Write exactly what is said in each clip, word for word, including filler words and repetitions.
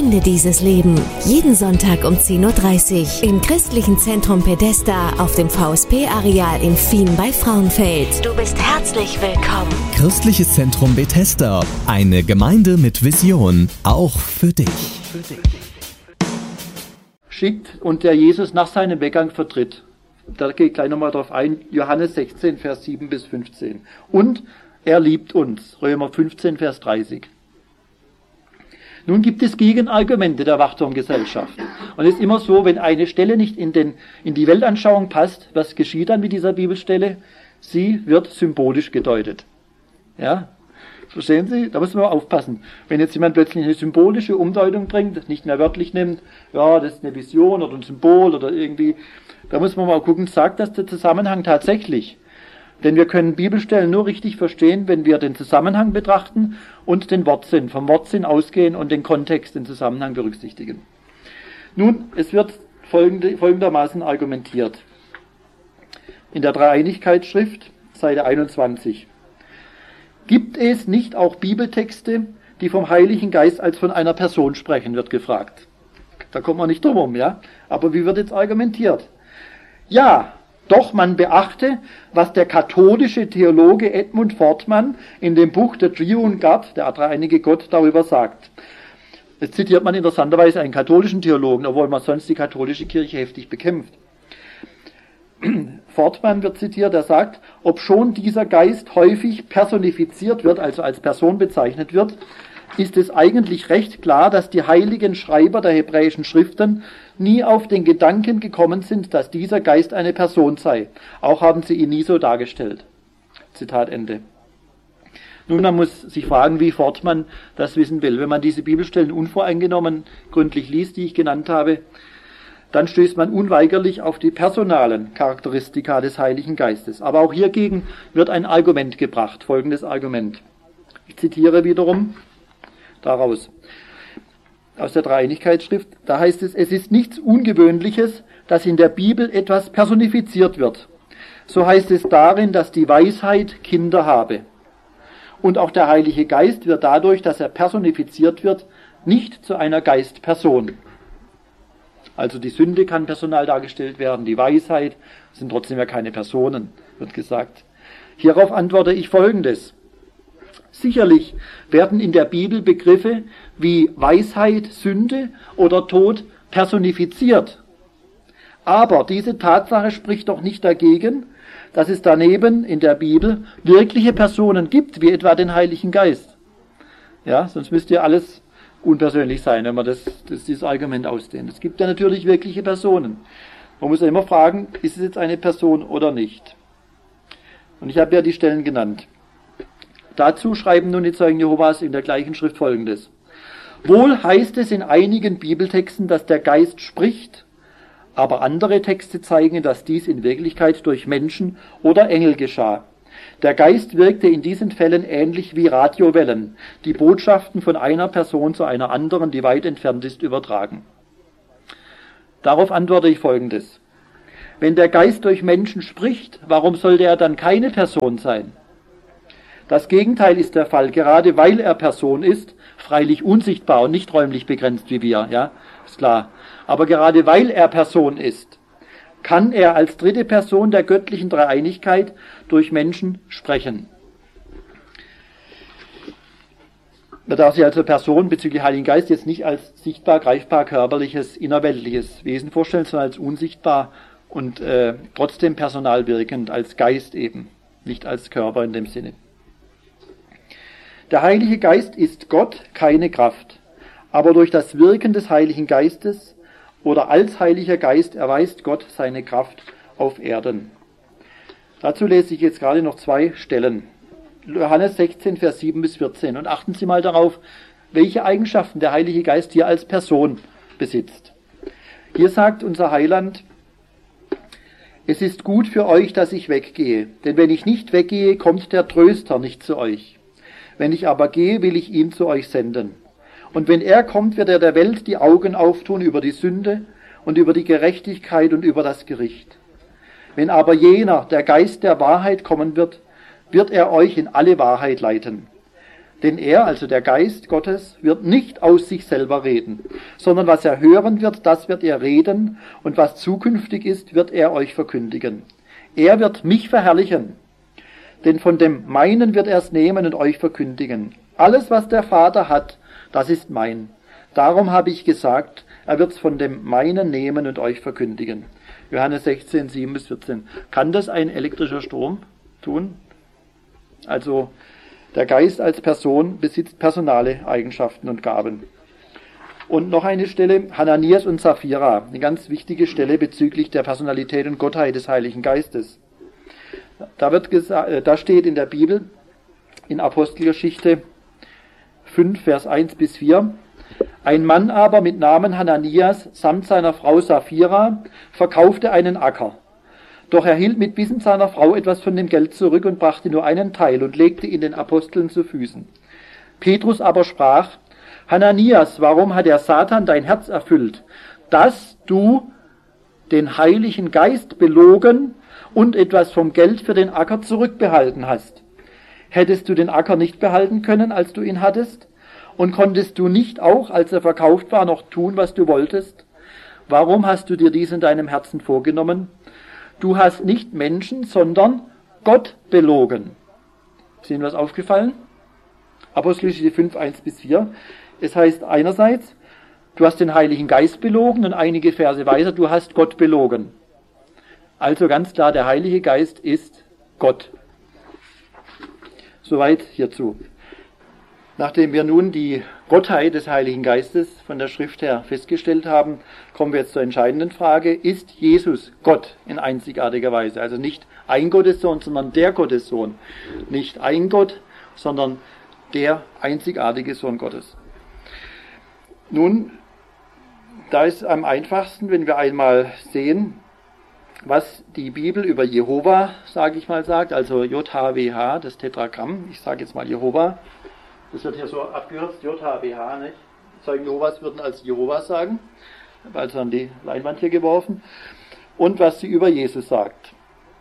Ende dieses Leben. Jeden Sonntag um zehn Uhr dreißig im christlichen Zentrum Bethesda auf dem V S P-Areal in Fien bei Frauenfeld. Du bist herzlich willkommen. Christliches Zentrum Bethesda. Eine Gemeinde mit Vision. Auch für dich. Schickt und der Jesus nach seinem Weggang vertritt. Da gehe ich gleich nochmal drauf ein. Johannes sechzehn, Vers sieben bis fünfzehn. Und er liebt uns. Römer fünfzehn, Vers dreißig. Nun gibt es Gegenargumente der Wachturmgesellschaft. Und es ist immer so, wenn eine Stelle nicht in, den, in die Weltanschauung passt, was geschieht dann mit dieser Bibelstelle? Sie wird symbolisch gedeutet. Ja? Verstehen Sie? Da muss man aufpassen. Wenn jetzt jemand plötzlich eine symbolische Umdeutung bringt, nicht mehr wörtlich nimmt, ja, das ist eine Vision oder ein Symbol oder irgendwie, da muss man mal gucken, sagt das der Zusammenhang tatsächlich? Denn wir können Bibelstellen nur richtig verstehen, wenn wir den Zusammenhang betrachten und den Wortsinn, vom Wortsinn ausgehen und den Kontext, den Zusammenhang berücksichtigen. Nun, es wird folgende, folgendermaßen argumentiert. In der Dreieinigkeitsschrift, Seite einundzwanzig. Gibt es nicht auch Bibeltexte, die vom Heiligen Geist als von einer Person sprechen, wird gefragt. Da kommt man nicht drum herum, ja? Aber wie wird jetzt argumentiert? Ja, doch man beachte, was der katholische Theologe Edmund Fortmann in dem Buch The Triune God, der dreieinige Gott, darüber sagt. Jetzt zitiert man interessanterweise einen katholischen Theologen, obwohl man sonst die katholische Kirche heftig bekämpft. Fortmann wird zitiert, er sagt, obschon dieser Geist häufig personifiziert wird, also als Person bezeichnet wird, ist es eigentlich recht klar, dass die heiligen Schreiber der hebräischen Schriften nie auf den Gedanken gekommen sind, dass dieser Geist eine Person sei. Auch haben sie ihn nie so dargestellt. Zitat Ende. Nun, man muss sich fragen, wie Fortmann das wissen will. Wenn man diese Bibelstellen unvoreingenommen gründlich liest, die ich genannt habe, dann stößt man unweigerlich auf die personalen Charakteristika des Heiligen Geistes. Aber auch hiergegen wird ein Argument gebracht, folgendes Argument. Ich zitiere wiederum daraus, aus der Dreieinigkeitsschrift, da heißt es, es ist nichts Ungewöhnliches, dass in der Bibel etwas personifiziert wird. So heißt es darin, dass die Weisheit Kinder habe. Und auch der Heilige Geist wird dadurch, dass er personifiziert wird, nicht zu einer Geistperson. Also die Sünde kann personal dargestellt werden, die Weisheit sind trotzdem ja keine Personen, wird gesagt. Hierauf antworte ich Folgendes. Sicherlich werden in der Bibel Begriffe wie Weisheit, Sünde oder Tod personifiziert. Aber diese Tatsache spricht doch nicht dagegen, dass es daneben in der Bibel wirkliche Personen gibt, wie etwa den Heiligen Geist. Ja, sonst müsste ja alles unpersönlich sein, wenn man das, das, dieses Argument ausdehnt. Es gibt ja natürlich wirkliche Personen. Man muss ja immer fragen, ist es jetzt eine Person oder nicht? Und ich habe ja die Stellen genannt. Dazu schreiben nun die Zeugen Jehovas in der gleichen Schrift Folgendes. Wohl heißt es in einigen Bibeltexten, dass der Geist spricht, aber andere Texte zeigen, dass dies in Wirklichkeit durch Menschen oder Engel geschah. Der Geist wirkte in diesen Fällen ähnlich wie Radiowellen, die Botschaften von einer Person zu einer anderen, die weit entfernt ist, übertragen. Darauf antworte ich Folgendes. Wenn der Geist durch Menschen spricht, warum sollte er dann keine Person sein? Das Gegenteil ist der Fall, gerade weil er Person ist, freilich unsichtbar und nicht räumlich begrenzt wie wir, ja, ist klar. Aber gerade weil er Person ist, kann er als dritte Person der göttlichen Dreieinigkeit durch Menschen sprechen. Man darf sich also Person bezüglich Heiligen Geist jetzt nicht als sichtbar, greifbar, körperliches, innerweltliches Wesen vorstellen, sondern als unsichtbar und äh, trotzdem personal wirkend, als Geist eben, nicht als Körper in dem Sinne. Der Heilige Geist ist Gott, keine Kraft. Aber durch das Wirken des Heiligen Geistes oder als Heiliger Geist erweist Gott seine Kraft auf Erden. Dazu lese ich jetzt gerade noch zwei Stellen. Johannes sechzehn, Vers sieben bis vierzehn. Und achten Sie mal darauf, welche Eigenschaften der Heilige Geist hier als Person besitzt. Hier sagt unser Heiland, es ist gut für euch, dass ich weggehe, denn wenn ich nicht weggehe, kommt der Tröster nicht zu euch. Wenn ich aber gehe, will ich ihn zu euch senden. Und wenn er kommt, wird er der Welt die Augen auftun über die Sünde und über die Gerechtigkeit und über das Gericht. Wenn aber jener, der Geist der Wahrheit, kommen wird, wird er euch in alle Wahrheit leiten. Denn er, also der Geist Gottes, wird nicht aus sich selber reden, sondern was er hören wird, das wird er reden, und was zukünftig ist, wird er euch verkündigen. Er wird mich verherrlichen, denn von dem meinen wird er es nehmen und euch verkündigen. Alles, was der Vater hat, das ist mein. Darum habe ich gesagt, er wird es von dem meinen nehmen und euch verkündigen. Johannes sechzehn, sieben bis vierzehn. Kann das ein elektrischer Strom tun? Also der Geist als Person besitzt personale Eigenschaften und Gaben. Und noch eine Stelle, Hananias und Sapphira, eine ganz wichtige Stelle bezüglich der Personalität und Gottheit des Heiligen Geistes. Da, wird gesa- da steht in der Bibel, in Apostelgeschichte fünf, Vers eins bis vier, ein Mann aber mit Namen Hananias samt seiner Frau Sapphira verkaufte einen Acker. Doch er hielt mit Wissen seiner Frau etwas von dem Geld zurück und brachte nur einen Teil und legte ihn den Aposteln zu Füßen. Petrus aber sprach, Hananias, warum hat der Satan dein Herz erfüllt, dass du den Heiligen Geist belogen und etwas vom Geld für den Acker zurückbehalten hast? Hättest du den Acker nicht behalten können, als du ihn hattest? Und konntest du nicht auch, als er verkauft war, noch tun, was du wolltest? Warum hast du dir dies in deinem Herzen vorgenommen? Du hast nicht Menschen, sondern Gott belogen. Ist Ihnen was aufgefallen? Apostelgeschichte fünf, eins bis vier. Es heißt einerseits, du hast den Heiligen Geist belogen, und einige Verse weiter, du hast Gott belogen. Also ganz klar, der Heilige Geist ist Gott. Soweit hierzu. Nachdem wir nun die Gottheit des Heiligen Geistes von der Schrift her festgestellt haben, kommen wir jetzt zur entscheidenden Frage, ist Jesus Gott in einzigartiger Weise? Also nicht ein Gottessohn, sondern der Gottessohn. Nicht ein Gott, sondern der einzigartige Sohn Gottes. Nun, da ist am einfachsten, wenn wir einmal sehen, was die Bibel über Jehova, sage ich mal, sagt, also J H W H, das Tetragramm, ich sage jetzt mal Jehova, das wird hier so abgekürzt, J H W H, nicht? Zeugen Jehovas würden als Jehova sagen, also an die Leinwand hier geworfen, und was sie über Jesus sagt.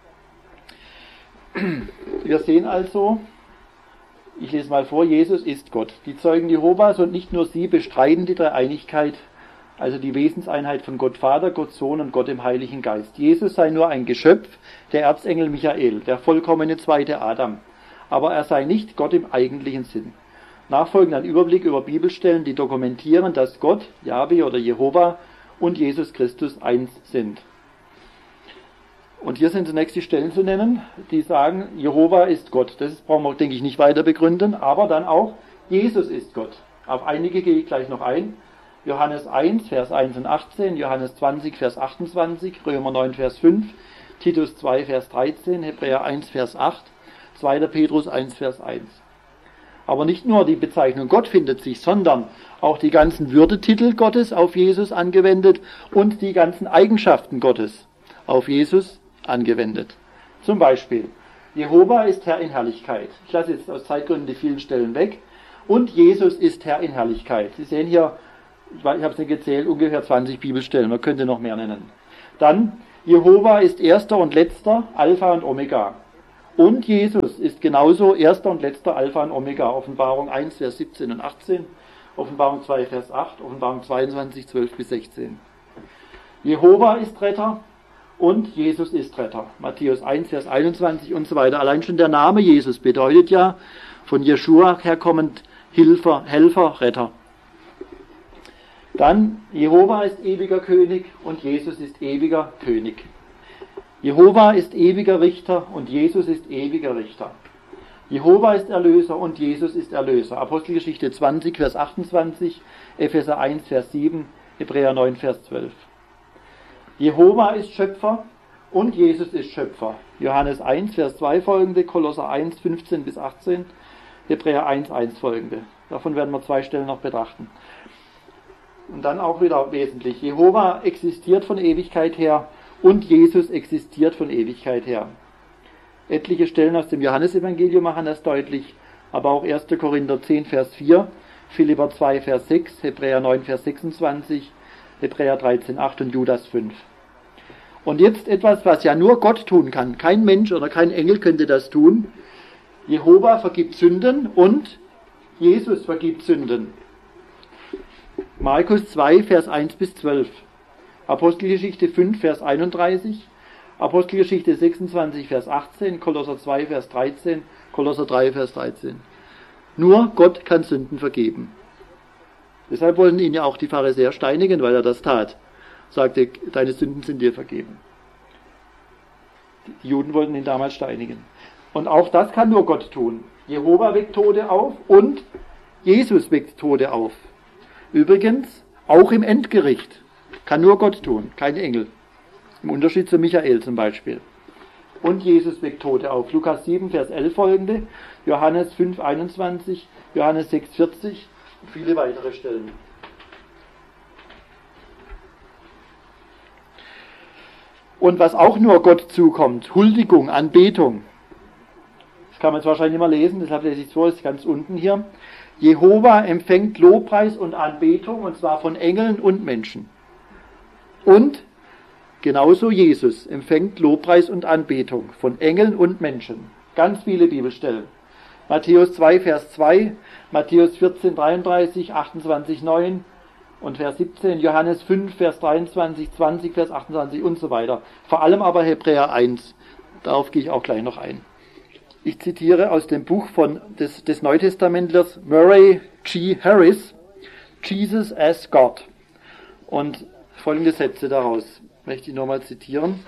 Wir sehen also, ich lese mal vor, Jesus ist Gott. Die Zeugen Jehovas und nicht nur sie bestreiten die Dreieinigkeit, also die Wesenseinheit von Gott Vater, Gott Sohn und Gott im Heiligen Geist. Jesus sei nur ein Geschöpf, der Erzengel Michael, der vollkommene zweite Adam, aber er sei nicht Gott im eigentlichen Sinn. Nachfolgend ein Überblick über Bibelstellen, die dokumentieren, dass Gott, Jahwe oder Jehova und Jesus Christus eins sind. Und hier sind zunächst die Stellen zu nennen, die sagen, Jehova ist Gott. Das brauchen wir, denke ich, nicht weiter begründen, aber dann auch, Jesus ist Gott. Auf einige gehe ich gleich noch ein. Johannes eins, Vers eins und achtzehn, Johannes zwanzig, Vers achtundzwanzig, Römer neun, Vers fünf, Titus zwei, Vers dreizehn, Hebräer eins, Vers acht, zweiter Petrus eins, Vers eins. Aber nicht nur die Bezeichnung Gott findet sich, sondern auch die ganzen Würdetitel Gottes auf Jesus angewendet und die ganzen Eigenschaften Gottes auf Jesus angewendet. Zum Beispiel, Jehova ist Herr in Herrlichkeit. Ich lasse jetzt aus Zeitgründen die vielen Stellen weg. Und Jesus ist Herr in Herrlichkeit. Sie sehen hier, ich habe es nicht gezählt, ungefähr zwanzig Bibelstellen. Man könnte noch mehr nennen. Dann, Jehova ist Erster und Letzter, Alpha und Omega. Und Jesus ist genauso Erster und Letzter, Alpha und Omega. Offenbarung eins, Vers siebzehn und achtzehn, Offenbarung zwei, Vers acht, Offenbarung zweiundzwanzig, zwölf bis sechzehn. Jehova ist Retter und Jesus ist Retter. Matthäus eins, Vers einundzwanzig und so weiter. Allein schon der Name Jesus bedeutet ja von Jeschua herkommend Hilfer, Helfer, Retter. Dann, Jehova ist ewiger König und Jesus ist ewiger König. Jehova ist ewiger Richter und Jesus ist ewiger Richter. Jehova ist Erlöser und Jesus ist Erlöser. Apostelgeschichte zwanzig, Vers achtundzwanzig, Epheser eins, Vers sieben, Hebräer neun, Vers zwölf. Jehova ist Schöpfer und Jesus ist Schöpfer. Johannes eins, Vers zwei folgende, Kolosser eins, fünfzehn bis achtzehn, Hebräer eins, eins folgende. Davon werden wir zwei Stellen noch betrachten. Und dann auch wieder wesentlich. Jehova existiert von Ewigkeit her und Jesus existiert von Ewigkeit her. Etliche Stellen aus dem Johannesevangelium machen das deutlich, aber auch erster Korinther zehn, Vers vier, Philipper zwei, Vers sechs, Hebräer neun, Vers sechsundzwanzig, Hebräer dreizehn, acht und Judas fünf. Und jetzt etwas, was ja nur Gott tun kann. Kein Mensch oder kein Engel könnte das tun. Jehova vergibt Sünden und Jesus vergibt Sünden. Markus zwei, Vers eins bis zwölf. Apostelgeschichte fünf, Vers einunddreißig. Apostelgeschichte sechsundzwanzig, Vers achtzehn. Kolosser zwei, Vers dreizehn. Kolosser drei, Vers dreizehn. Nur Gott kann Sünden vergeben. Deshalb wollten ihn ja auch die Pharisäer steinigen, weil er das tat. Sagte, deine Sünden sind dir vergeben. Die Juden wollten ihn damals steinigen. Und auch das kann nur Gott tun. Jehova weckt Tote auf und Jesus weckt Tote auf. Übrigens, auch im Endgericht kann nur Gott tun, kein Engel. Im Unterschied zu Michael zum Beispiel. Und Jesus weckt Tote auf. Lukas sieben, Vers elf folgende, Johannes fünf, einundzwanzig, Johannes sechs, vierzig und viele weitere Stellen. Und was auch nur Gott zukommt, Huldigung, Anbetung. Das kann man jetzt wahrscheinlich nicht mehr lesen, deshalb lese ich es vor, das ist ganz unten hier. Jehova empfängt Lobpreis und Anbetung, und zwar von Engeln und Menschen. Und genauso Jesus empfängt Lobpreis und Anbetung von Engeln und Menschen. Ganz viele Bibelstellen. Matthäus zwei, Vers zwei, Matthäus vierzehn, dreiunddreißig, achtundzwanzig, neun und Vers siebzehn, Johannes fünf, Vers dreiundzwanzig, zwanzig, Vers achtundzwanzig und so weiter. Vor allem aber Hebräer eins. Darauf gehe ich auch gleich noch ein. Ich zitiere aus dem Buch von des, des Neutestamentlers Murray G. Harris, Jesus as God. Und folgende Sätze daraus möchte ich nochmal zitieren,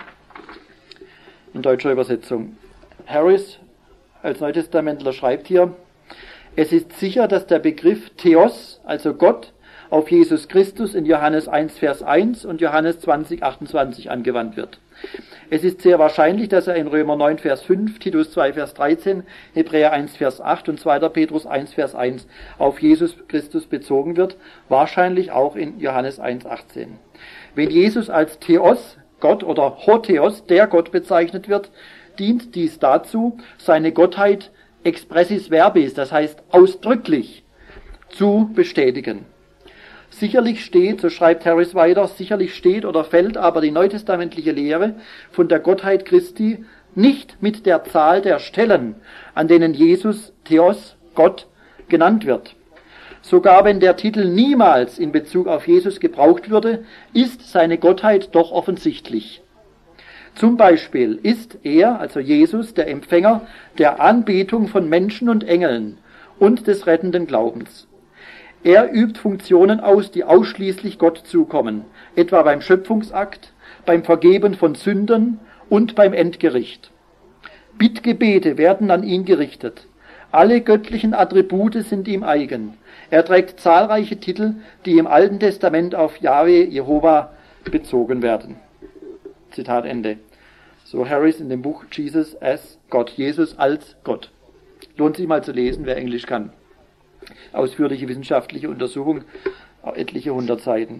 in deutscher Übersetzung. Harris als Neutestamentler schreibt hier, es ist sicher, dass der Begriff Theos, also Gott, auf Jesus Christus in Johannes eins, Vers eins und Johannes zwanzig, achtundzwanzig angewandt wird. Es ist sehr wahrscheinlich, dass er in Römer neun, Vers fünf, Titus zwei, Vers dreizehn, Hebräer eins, Vers acht und zweiter Petrus eins, Vers eins auf Jesus Christus bezogen wird, wahrscheinlich auch in Johannes eins, achtzehn. Wenn Jesus als Theos, Gott oder Hotheos, der Gott bezeichnet wird, dient dies dazu, seine Gottheit expressis verbis, das heißt ausdrücklich, zu bestätigen. Sicherlich steht, so schreibt Harris weiter, sicherlich steht oder fällt aber die neutestamentliche Lehre von der Gottheit Christi nicht mit der Zahl der Stellen, an denen Jesus, Theos, Gott, genannt wird. Sogar wenn der Titel niemals in Bezug auf Jesus gebraucht würde, ist seine Gottheit doch offensichtlich. Zum Beispiel ist er, also Jesus, der Empfänger der Anbetung von Menschen und Engeln und des rettenden Glaubens. Er übt Funktionen aus, die ausschließlich Gott zukommen, etwa beim Schöpfungsakt, beim Vergeben von Sünden und beim Endgericht. Bittgebete werden an ihn gerichtet. Alle göttlichen Attribute sind ihm eigen. Er trägt zahlreiche Titel, die im Alten Testament auf Jahwe, Jehova bezogen werden. Zitat Ende. So Harris in dem Buch Jesus as God, Jesus als Gott. Lohnt sich mal zu lesen, wer Englisch kann. Ausführliche wissenschaftliche Untersuchung, etliche hundert Seiten.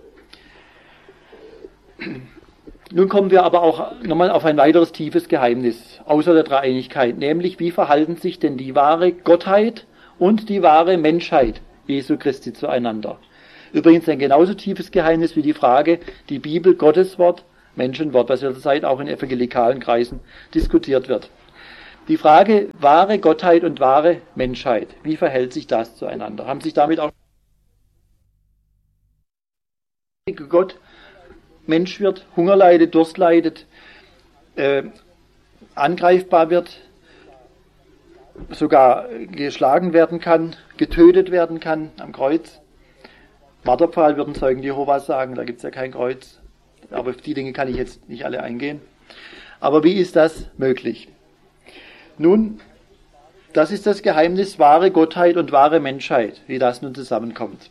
Nun kommen wir aber auch nochmal auf ein weiteres tiefes Geheimnis, außer der Dreieinigkeit, nämlich wie verhalten sich denn die wahre Gottheit und die wahre Menschheit Jesu Christi zueinander. Übrigens ein genauso tiefes Geheimnis wie die Frage, die Bibel, Gottes Wort, Menschenwort, was ja zurzeit auch in evangelikalen Kreisen diskutiert wird. Die Frage, wahre Gottheit und wahre Menschheit, wie verhält sich das zueinander? Haben sich damit auch Gott Mensch wird, Hunger leidet, Durst leidet, äh, angreifbar wird, sogar geschlagen werden kann, getötet werden kann am Kreuz. Marterpfahl würden Zeugen Jehovas sagen, da gibt es ja kein Kreuz. Aber auf die Dinge kann ich jetzt nicht alle eingehen. Aber wie ist das möglich? Nun, das ist das Geheimnis wahre Gottheit und wahre Menschheit, wie das nun zusammenkommt.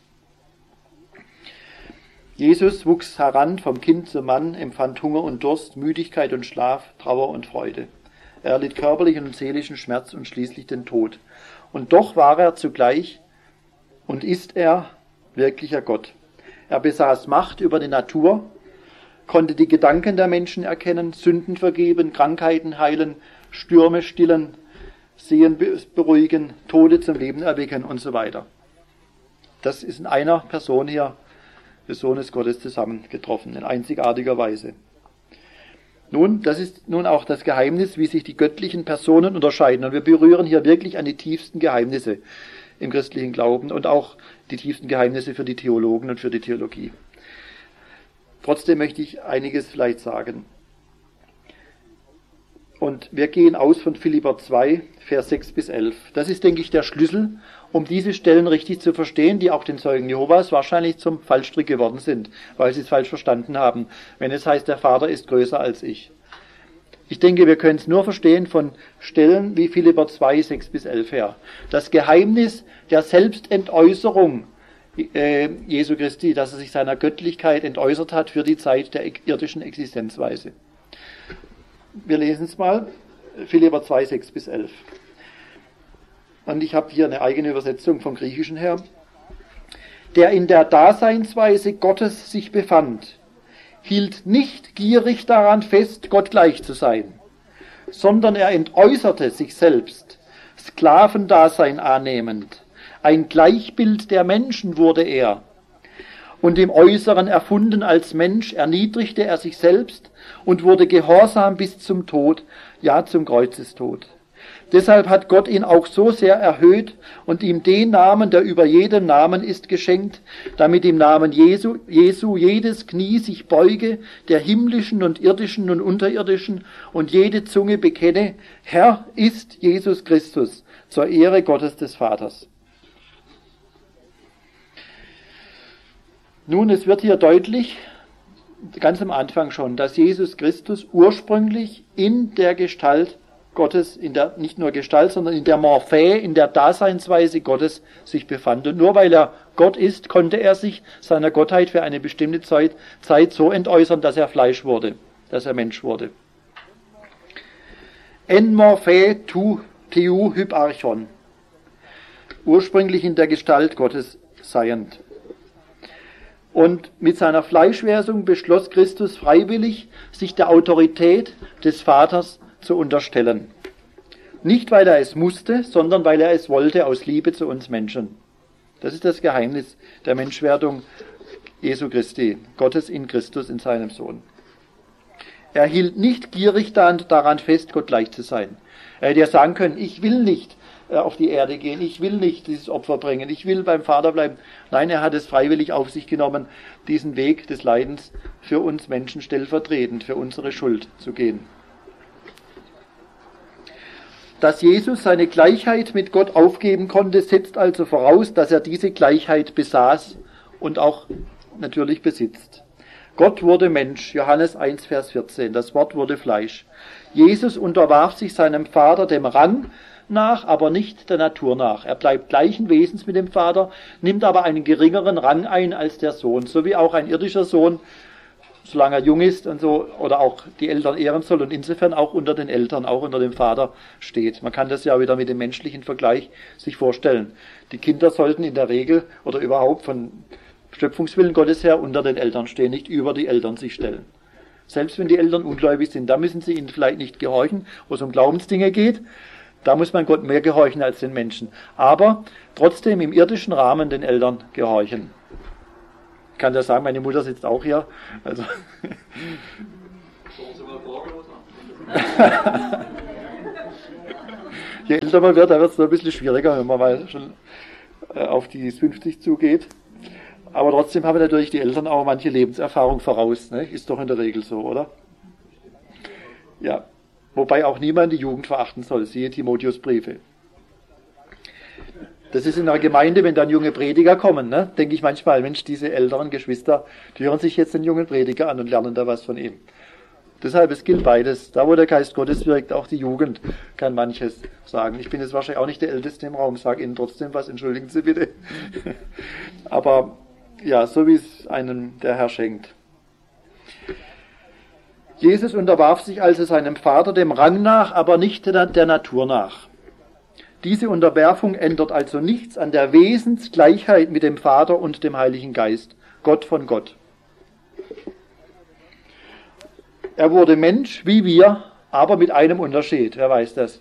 Jesus wuchs heran vom Kind zum Mann, empfand Hunger und Durst, Müdigkeit und Schlaf, Trauer und Freude. Er erlitt körperlichen und seelischen Schmerz und schließlich den Tod. Und doch war er zugleich und ist er wirklicher Gott. Er besaß Macht über die Natur, konnte die Gedanken der Menschen erkennen, Sünden vergeben, Krankheiten heilen, Stürme stillen, Sehen beruhigen, Tote zum Leben erwecken und so weiter. Das ist in einer Person hier des Sohnes Gottes zusammengetroffen, in einzigartiger Weise. Nun, das ist nun auch das Geheimnis, wie sich die göttlichen Personen unterscheiden. Und wir berühren hier wirklich an die tiefsten Geheimnisse. im christlichen Glauben und auch die tiefsten Geheimnisse für die Theologen und für die Theologie. Trotzdem möchte ich einiges vielleicht sagen. Und wir gehen aus von Philipper zwei, Vers sechs bis elf. Das ist, denke ich, der Schlüssel, um diese Stellen richtig zu verstehen, die auch den Zeugen Jehovas wahrscheinlich zum Fallstrick geworden sind, weil sie es falsch verstanden haben, wenn es heißt, der Vater ist größer als ich. Ich denke, wir können es nur verstehen von Stellen wie Philipper zwei, sechs bis elf her. Das Geheimnis der Selbstentäußerung äh, Jesu Christi, dass er sich seiner Göttlichkeit entäußert hat für die Zeit der irdischen Existenzweise. Wir lesen es mal, Philipper zwei, sechs bis elf. Und ich habe hier eine eigene Übersetzung vom Griechischen her. Der in der Daseinsweise Gottes sich befand, hielt nicht gierig daran fest, Gott gleich zu sein, sondern er entäußerte sich selbst, Sklavendasein annehmend. Ein Gleichbild der Menschen wurde er. Und im Äußeren erfunden als Mensch erniedrigte er sich selbst und wurde gehorsam bis zum Tod, ja zum Kreuzestod. Deshalb hat Gott ihn auch so sehr erhöht und ihm den Namen, der über jedem Namen ist, geschenkt, damit im Namen Jesu, Jesu jedes Knie sich beuge, der himmlischen und irdischen und unterirdischen, und jede Zunge bekenne, Herr ist Jesus Christus, zur Ehre Gottes des Vaters. Nun, es wird hier deutlich, ganz am Anfang schon, dass Jesus Christus ursprünglich in der Gestalt Gottes, in der, nicht nur Gestalt, sondern in der Morphä, in der Daseinsweise Gottes sich befand. Und nur weil er Gott ist, konnte er sich seiner Gottheit für eine bestimmte Zeit, Zeit so entäußern, dass er Fleisch wurde, dass er Mensch wurde. En morphä tu theu hyparchon. Ursprünglich in der Gestalt Gottes seiend. Und mit seiner Fleischwerdung beschloss Christus freiwillig, sich der Autorität des Vaters zu unterstellen. Nicht, weil er es musste, sondern weil er es wollte aus Liebe zu uns Menschen. Das ist das Geheimnis der Menschwerdung Jesu Christi, Gottes in Christus, in seinem Sohn. Er hielt nicht gierig daran fest, Gott gleich zu sein. Er hätte ja sagen können, ich will nicht auf die Erde gehen, ich will nicht dieses Opfer bringen, ich will beim Vater bleiben. Nein, er hat es freiwillig auf sich genommen, diesen Weg des Leidens für uns Menschen stellvertretend, für unsere Schuld zu gehen. Dass Jesus seine Gleichheit mit Gott aufgeben konnte, setzt also voraus, dass er diese Gleichheit besaß und auch natürlich besitzt. Gott wurde Mensch, Johannes eins, Vers vierzehn, das Wort wurde Fleisch. Jesus unterwarf sich seinem Vater dem Rang nach, aber nicht der Natur nach. Er bleibt gleichen Wesens mit dem Vater, nimmt aber einen geringeren Rang ein als der Sohn, so wie auch ein irdischer Sohn, solange er jung ist und so, oder auch die Eltern ehren soll und insofern auch unter den Eltern, auch unter dem Vater steht. Man kann das ja wieder mit dem menschlichen Vergleich sich vorstellen. Die Kinder sollten in der Regel oder überhaupt von Schöpfungswillen Gottes her unter den Eltern stehen, nicht über die Eltern sich stellen. Selbst wenn die Eltern ungläubig sind, da müssen sie ihnen vielleicht nicht gehorchen, wo es um Glaubensdinge geht. Da muss man Gott mehr gehorchen als den Menschen. Aber trotzdem im irdischen Rahmen den Eltern gehorchen. Ich kann das sagen, meine Mutter sitzt auch hier. Also je älter man wird, da wird es noch ein bisschen schwieriger, wenn man mal schon auf die fünfzig zugeht. Aber trotzdem haben natürlich die Eltern auch manche Lebenserfahrung voraus. Ne? Ist doch in der Regel so, oder? Ja. Wobei auch niemand die Jugend verachten soll, siehe Timotheus Briefe. Das ist in einer Gemeinde, wenn dann junge Prediger kommen, ne, denke ich manchmal, Mensch, diese älteren Geschwister, die hören sich jetzt den jungen Prediger an und lernen da was von ihm. Deshalb, es gilt beides. Da, wo der Geist Gottes wirkt, auch die Jugend kann manches sagen. Ich bin jetzt wahrscheinlich auch nicht der Älteste im Raum, sage Ihnen trotzdem was, entschuldigen Sie bitte. Aber ja, so wie es einem der Herr schenkt. Jesus unterwarf sich also seinem Vater dem Rang nach, aber nicht der Natur nach. Diese Unterwerfung ändert also nichts an der Wesensgleichheit mit dem Vater und dem Heiligen Geist, Gott von Gott. Er wurde Mensch wie wir, aber mit einem Unterschied. Wer weiß das?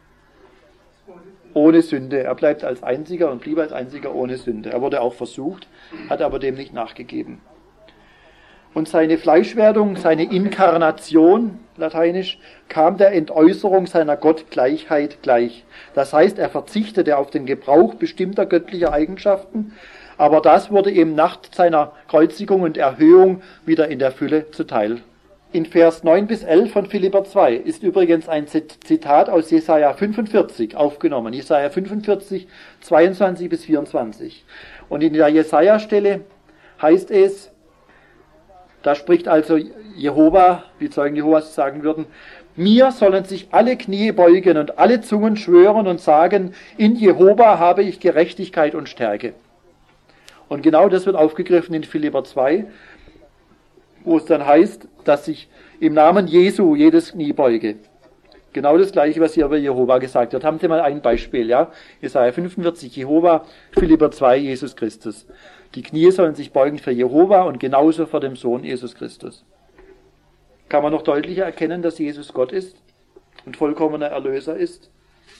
Ohne Sünde. Er bleibt als Einziger und blieb als Einziger ohne Sünde. Er wurde auch versucht, hat aber dem nicht nachgegeben. Und seine Fleischwerdung, seine Inkarnation, lateinisch, kam der Entäußerung seiner Gottgleichheit gleich. Das heißt, er verzichtete auf den Gebrauch bestimmter göttlicher Eigenschaften, aber das wurde ihm nach seiner Kreuzigung und Erhöhung wieder in der Fülle zuteil. In Vers neun bis elf von Philipper zwei ist übrigens ein Zitat aus Jesaja fünfundvierzig aufgenommen. Jesaja fünfundvierzig, zweiundzwanzig bis vierundzwanzig. Und in der Jesaja-Stelle heißt es, da spricht also Jehova, die Zeugen Jehovas sagen würden, mir sollen sich alle Knie beugen und alle Zungen schwören und sagen, in Jehova habe ich Gerechtigkeit und Stärke. Und genau das wird aufgegriffen in Philipper zwei, wo es dann heißt, dass sich im Namen Jesu jedes Knie beuge. Genau das Gleiche, was hier über Jehova gesagt wird. Haben Sie mal ein Beispiel, ja? Jesaja fünfundvierzig, Jehova, Philipper zwei, Jesus Christus. Die Knie sollen sich beugen für Jehova und genauso vor dem Sohn Jesus Christus. Kann man noch deutlicher erkennen, dass Jesus Gott ist und vollkommener Erlöser ist?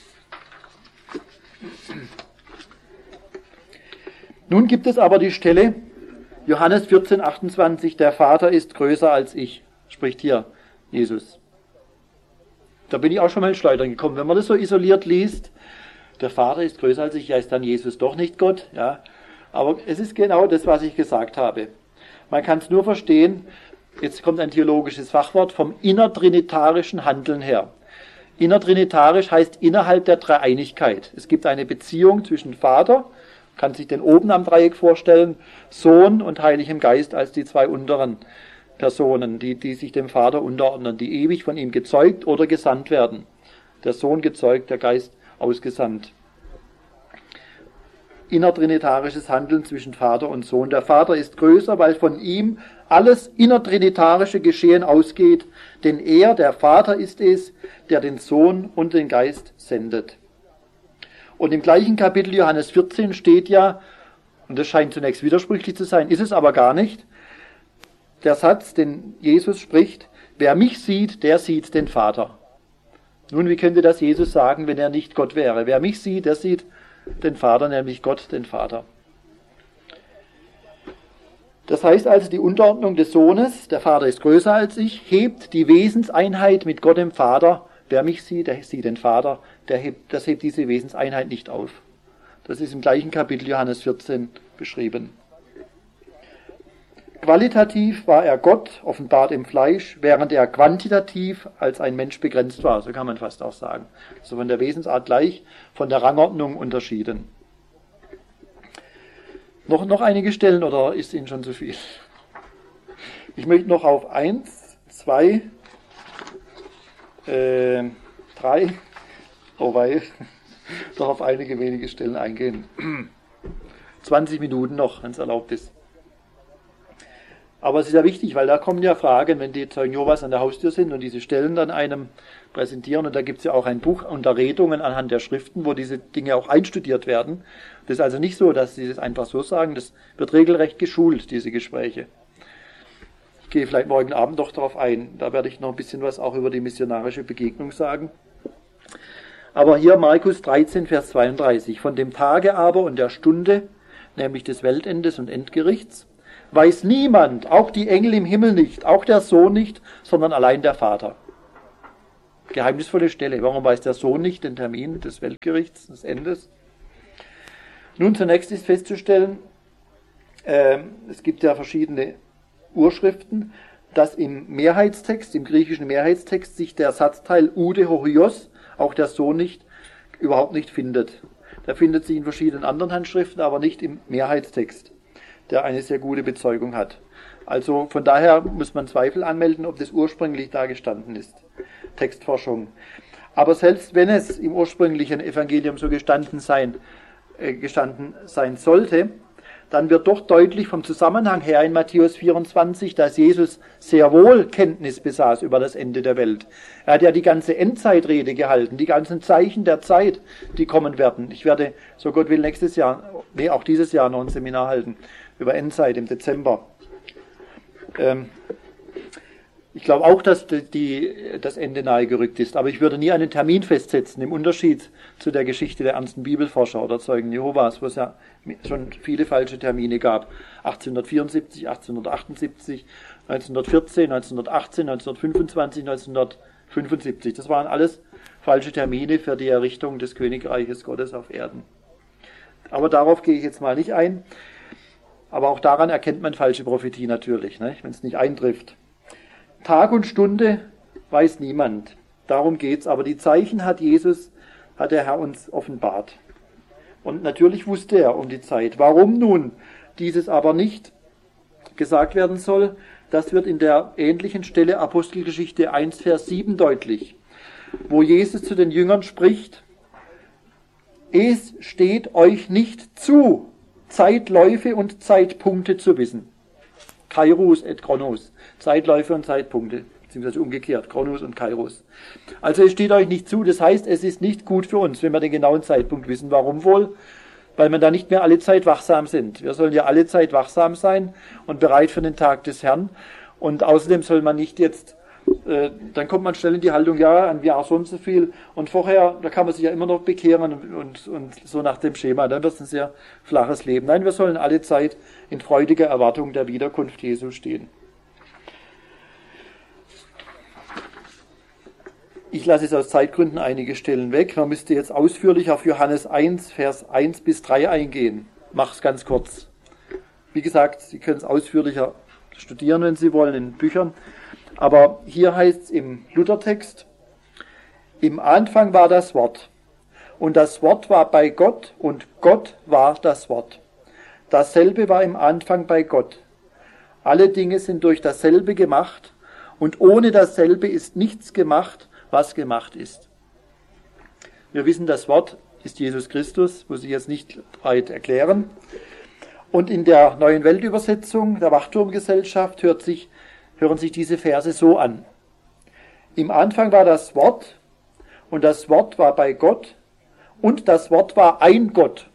Nun gibt es aber die Stelle, Johannes vierzehn, achtundzwanzig, der Vater ist größer als ich, spricht hier Jesus. Da bin ich auch schon mal ins Schleudern gekommen. Wenn man das so isoliert liest, der Vater ist größer als ich, ja, ist dann Jesus doch nicht Gott, ja. Aber es ist genau das, was ich gesagt habe. Man kann es nur verstehen, jetzt kommt ein theologisches Fachwort, vom innertrinitarischen Handeln her. Innertrinitarisch heißt innerhalb der Dreieinigkeit. Es gibt eine Beziehung zwischen Vater, kann sich den oben am Dreieck vorstellen, Sohn und Heiligem Geist als die zwei unteren Personen, die, die sich dem Vater unterordnen, die ewig von ihm gezeugt oder gesandt werden. Der Sohn gezeugt, der Geist ausgesandt. Innertrinitarisches Handeln zwischen Vater und Sohn. Der Vater ist größer, weil von ihm alles innertrinitarische Geschehen ausgeht, denn er, der Vater, ist es, der den Sohn und den Geist sendet. Und im gleichen Kapitel Johannes vierzehn steht ja, und das scheint zunächst widersprüchlich zu sein, ist es aber gar nicht, der Satz, den Jesus spricht, wer mich sieht, der sieht den Vater. Nun, wie könnte das Jesus sagen, wenn er nicht Gott wäre? Wer mich sieht, der sieht den Vater, nämlich Gott, den Vater. Das heißt also, die Unterordnung des Sohnes, der Vater ist größer als ich, hebt die Wesenseinheit mit Gott dem Vater. Wer mich sieht, der sieht den Vater, der hebt, das hebt diese Wesenseinheit nicht auf. Das ist im gleichen Kapitel Johannes vierzehn beschrieben. Qualitativ war er Gott, offenbart im Fleisch, während er quantitativ als ein Mensch begrenzt war, so kann man fast auch sagen. Also von der Wesensart gleich, von der Rangordnung unterschieden. Noch, noch einige Stellen oder ist Ihnen schon zu viel? Ich möchte noch auf eins, zwei, äh, drei, oh wei, doch auf einige wenige Stellen eingehen. zwanzig Minuten noch, wenn es erlaubt ist. Aber es ist ja wichtig, weil da kommen ja Fragen, wenn die Zeugen Jehovas an der Haustür sind und diese Stellen dann einem präsentieren. Und da gibt es ja auch ein Buch Unterredungen anhand der Schriften, wo diese Dinge auch einstudiert werden. Das ist also nicht so, dass sie das einfach so sagen. Das wird regelrecht geschult, diese Gespräche. Ich gehe vielleicht morgen Abend doch darauf ein. Da werde ich noch ein bisschen was auch über die missionarische Begegnung sagen. Aber hier Markus dreizehn, Vers zweiunddreißig. Von dem Tage aber und der Stunde, nämlich des Weltendes und Endgerichts, weiß niemand, auch die Engel im Himmel nicht, auch der Sohn nicht, sondern allein der Vater. Geheimnisvolle Stelle. Warum weiß der Sohn nicht den Termin des Weltgerichts, des Endes? Nun, zunächst ist festzustellen, äh, es gibt ja verschiedene Urschriften, dass im Mehrheitstext, im griechischen Mehrheitstext, sich der Satzteil Oude Hoios, auch der Sohn nicht, überhaupt nicht findet. Der findet sich in verschiedenen anderen Handschriften, aber nicht im Mehrheitstext, der eine sehr gute Bezeugung hat. Also von daher muss man Zweifel anmelden, ob das ursprünglich da gestanden ist. Textforschung. Aber selbst wenn es im ursprünglichen Evangelium so gestanden sein, äh, gestanden sein sollte, dann wird doch deutlich vom Zusammenhang her in Matthäus vierundzwanzig, dass Jesus sehr wohl Kenntnis besaß über das Ende der Welt. Er hat ja die ganze Endzeitrede gehalten, die ganzen Zeichen der Zeit, die kommen werden. Ich werde, so Gott will, nächstes Jahr, nee, auch dieses Jahr noch ein Seminar halten über Endzeit im Dezember. Ähm, Ich glaube auch, dass die, das Ende nahe gerückt ist, aber ich würde nie einen Termin festsetzen, im Unterschied zu der Geschichte der ernsten Bibelforscher oder Zeugen Jehovas, wo es ja schon viele falsche Termine gab. achtzehnhundertvierundsiebzig, achtzehnhundertachtundsiebzig, neunzehnhundertvierzehn, neunzehnhundertachtzehn, neunzehnhundertfünfundzwanzig, neunzehnhundertfünfundsiebzig. Das waren alles falsche Termine für die Errichtung des Königreiches Gottes auf Erden. Aber darauf gehe ich jetzt mal nicht ein. Aber auch daran erkennt man falsche Prophetie natürlich, ne, wenn es nicht eintrifft. Tag und Stunde weiß niemand. Darum geht's. Aber die Zeichen hat Jesus, hat der Herr uns offenbart. Und natürlich wusste er um die Zeit. Warum nun dieses aber nicht gesagt werden soll, das wird in der ähnlichen Stelle Apostelgeschichte eins, Vers sieben deutlich, wo Jesus zu den Jüngern spricht: Es steht euch nicht zu, Zeitläufe und Zeitpunkte zu wissen. Kairos et Chronos. Zeitläufe und Zeitpunkte, beziehungsweise umgekehrt, Chronos und Kairos. Also es steht euch nicht zu, das heißt, es ist nicht gut für uns, wenn wir den genauen Zeitpunkt wissen. Warum wohl? Weil wir da nicht mehr alle Zeit wachsam sind. Wir sollen ja alle Zeit wachsam sein und bereit für den Tag des Herrn. Und außerdem soll man nicht jetzt, äh, dann kommt man schnell in die Haltung, ja, ein Jahr so und so viel. Und vorher, da kann man sich ja immer noch bekehren und, und, und so nach dem Schema. Dann wird es ein sehr flaches Leben. Nein, wir sollen alle Zeit in freudiger Erwartung der Wiederkunft Jesu stehen. Ich lasse jetzt aus Zeitgründen einige Stellen weg. Man müsste jetzt ausführlich auf Johannes eins, Vers eins bis drei eingehen. Mach es ganz kurz. Wie gesagt, Sie können es ausführlicher studieren, wenn Sie wollen, in Büchern. Aber hier heißt es im Luthertext: Im Anfang war das Wort. Und das Wort war bei Gott und Gott war das Wort. Dasselbe war im Anfang bei Gott. Alle Dinge sind durch dasselbe gemacht und ohne dasselbe ist nichts gemacht, was gemacht ist. Wir wissen, das Wort ist Jesus Christus, muss ich jetzt nicht breit erklären. Und in der Neuen Weltübersetzung der Wachturmgesellschaft hört sich, hören sich diese Verse so an: Im Anfang war das Wort und das Wort war bei Gott und das Wort war ein Gott.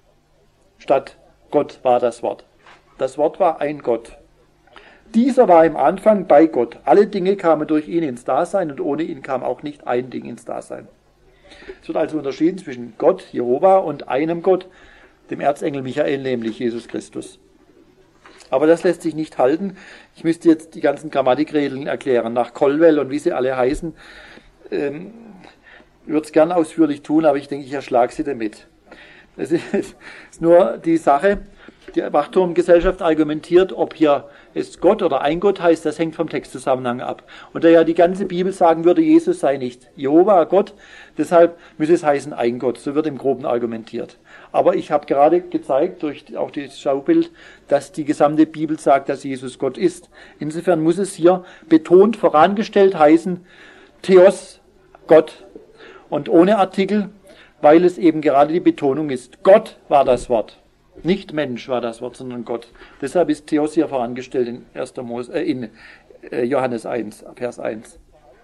Statt Gott war das Wort. Das Wort war ein Gott. Dieser war im Anfang bei Gott. Alle Dinge kamen durch ihn ins Dasein und ohne ihn kam auch nicht ein Ding ins Dasein. Es wird also unterschieden zwischen Gott, Jehova, und einem Gott, dem Erzengel Michael, nämlich Jesus Christus. Aber das lässt sich nicht halten. Ich müsste jetzt die ganzen Grammatikregeln erklären, nach Colwell und wie sie alle heißen. Ähm, ich würde es gern ausführlich tun, aber ich denke, ich erschlage sie damit. Es ist, ist nur die Sache, die Wachturmgesellschaft argumentiert, ob hier es Gott oder ein Gott heißt, das hängt vom Textzusammenhang ab. Und da ja die ganze Bibel sagen würde, Jesus sei nicht Jehova, Gott, deshalb müsse es heißen ein Gott. So wird im Groben argumentiert. Aber ich habe gerade gezeigt, durch auch das Schaubild, dass die gesamte Bibel sagt, dass Jesus Gott ist. Insofern muss es hier betont vorangestellt heißen, Theos, Gott. Und ohne Artikel, weil es eben gerade die Betonung ist. Gott war das Wort. Nicht Mensch war das Wort, sondern Gott. Deshalb ist Theos hier vorangestellt in, erster Mose, äh, in äh, Johannes eins, Vers eins.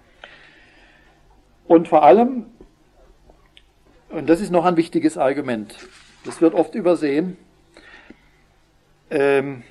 Und vor allem, und das ist noch ein wichtiges Argument, das wird oft übersehen, ähm,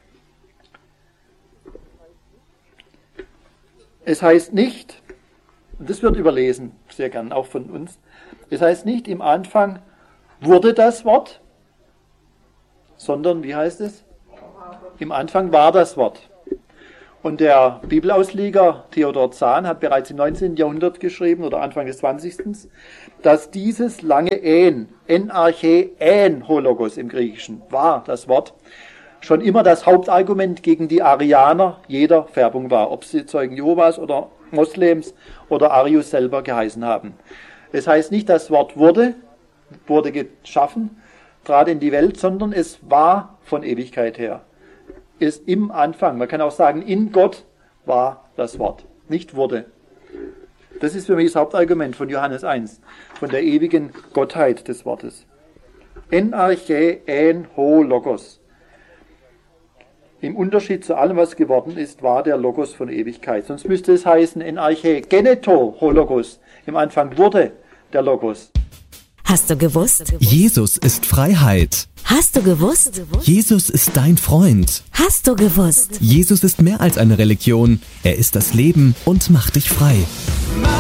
es heißt nicht, und das wird überlesen, sehr gern, auch von uns, es heißt nicht, im Anfang wurde das Wort, sondern, wie heißt es? Im Anfang war das Wort. Und der Bibelausleger Theodor Zahn hat bereits im neunzehnten Jahrhundert geschrieben, oder Anfang des zwanzigsten, dass dieses lange En, Enarche, En Hologos im Griechischen, war das Wort, schon immer das Hauptargument gegen die Arianer jeder Färbung war, ob sie Zeugen Jehovas oder Moslems oder Arius selber geheißen haben. Es heißt nicht, das Wort wurde, wurde geschaffen, trat in die Welt, sondern es war von Ewigkeit her. Ist im Anfang, man kann auch sagen, in Gott war das Wort, nicht wurde. Das ist für mich das Hauptargument von Johannes eins, von der ewigen Gottheit des Wortes. En arche, en ho logos. Im Unterschied zu allem, was geworden ist, war der Logos von Ewigkeit. Sonst müsste es heißen, en arche geneto ho logos. Im Anfang wurde der Logos. Hast du gewusst? Jesus ist Freiheit. Hast du gewusst? Jesus ist dein Freund. Hast du gewusst? Jesus ist mehr als eine Religion. Er ist das Leben und macht dich frei.